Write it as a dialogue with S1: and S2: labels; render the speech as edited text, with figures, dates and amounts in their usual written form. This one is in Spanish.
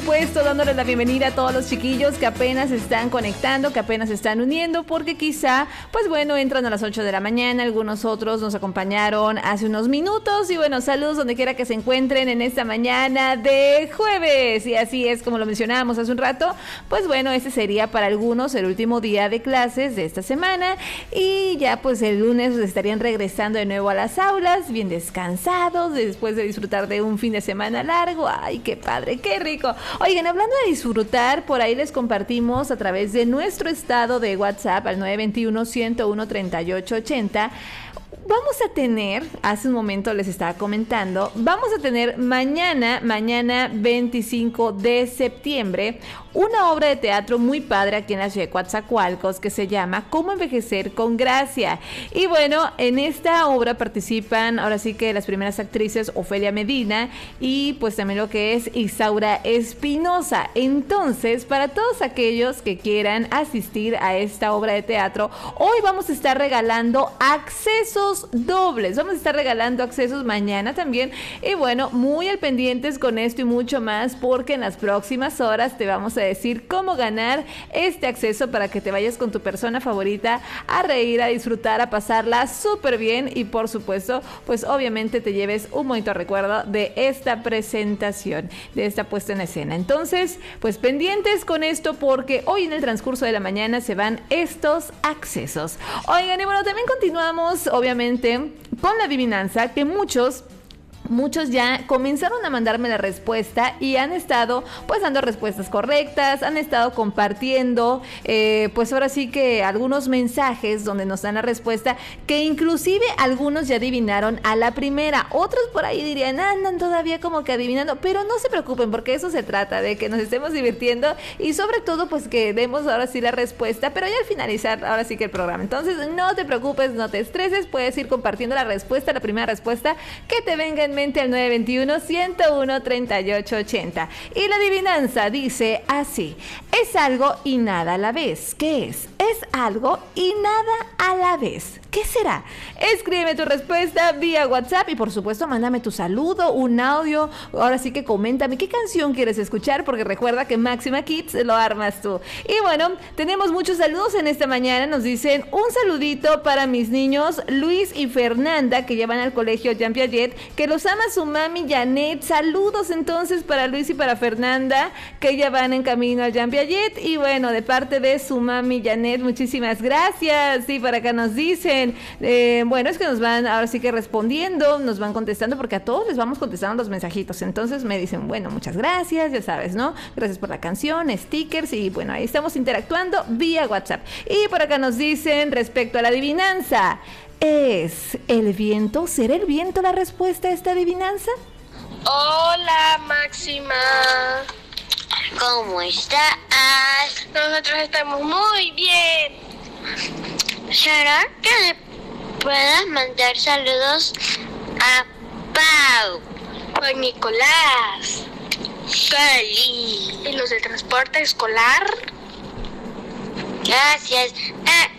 S1: supuesto, dándoles la bienvenida a todos los chiquillos que apenas están conectando, que apenas se están uniendo, porque quizá, pues bueno, entran a las 8 de la mañana, algunos otros nos acompañaron hace unos minutos, y bueno, saludos donde quiera que se encuentren en esta mañana de jueves, y así es como lo mencionábamos hace un rato, pues bueno, este sería para algunos el último día de clases de esta semana, y ya pues el lunes estarían regresando de nuevo a las aulas, bien descansados, después de disfrutar de un fin de semana largo. Ay, qué padre, qué rico. Oigan, hablando de disfrutar, por ahí les compartimos a través de nuestro estado de WhatsApp al 921-101-3880. Vamos a tener, hace un momento les estaba comentando, vamos a tener mañana 25 de septiembre, una obra de teatro muy padre aquí en la ciudad de Coatzacoalcos que se llama Cómo envejecer con gracia. Y bueno, en esta obra participan ahora sí que las primeras actrices Ofelia Medina y pues también lo que es Isaura Espinosa. Entonces, para todos aquellos que quieran asistir a esta obra de teatro, hoy vamos a estar regalando accesos dobles. Vamos a estar regalando accesos mañana también. Y bueno, muy al pendientes con esto y mucho más, porque en las próximas horas te vamos a decir cómo ganar este acceso para que te vayas con tu persona favorita a reír, a disfrutar, a pasarla súper bien y por supuesto, pues obviamente te lleves un bonito recuerdo de esta presentación, de esta puesta en escena. Entonces, pues pendientes con esto porque hoy en el transcurso de la mañana se van estos accesos. Oigan, y bueno, también continuamos obviamente con la adivinanza que muchos ya comenzaron a mandarme la respuesta y han estado pues dando respuestas correctas, han estado compartiendo pues ahora sí que algunos mensajes donde nos dan la respuesta, que inclusive algunos ya adivinaron a la primera, otros por ahí dirían andan todavía como que adivinando, pero no se preocupen porque eso se trata, de que nos estemos divirtiendo y sobre todo pues que demos ahora sí la respuesta, pero ya al finalizar ahora sí que el programa. Entonces no te preocupes, no te estreses, puedes ir compartiendo la respuesta, la primera respuesta que te venga en mente al 921-101-3880. Y la adivinanza dice así: es algo y nada a la vez. ¿Qué es? Es algo y nada a la vez. ¿Qué será? Escríbeme tu respuesta vía WhatsApp y por supuesto mándame tu saludo, un audio. Ahora sí que coméntame qué canción quieres escuchar, porque recuerda que Máxima Kids lo armas tú. Y bueno, tenemos muchos saludos en esta mañana. Nos dicen un saludito para mis niños Luis y Fernanda, que llevan al colegio Jean Piaget, que los ama su mami Janet. Saludos entonces para Luis y para Fernanda, que ya van en camino al Jean Piaget. Y bueno, de parte de su mami Janet, muchísimas gracias. Y para acá nos dicen bueno, es que nos van ahora sí que respondiendo, nos van contestando, porque a todos les vamos contestando los mensajitos. Entonces me dicen, bueno, muchas gracias, ya sabes, ¿no? Gracias por la canción, stickers, y bueno, ahí estamos interactuando vía WhatsApp. Y por acá nos dicen respecto a la adivinanza: ¿es el viento? ¿Será el viento la respuesta a esta adivinanza?
S2: Hola, Máxima.
S3: ¿Cómo estás?
S2: Nosotros estamos muy bien.
S3: ¿Será que le puedas mandar saludos a Pau,
S2: Juan Nicolás
S3: Cali?
S2: y los del transporte escolar?
S3: Gracias.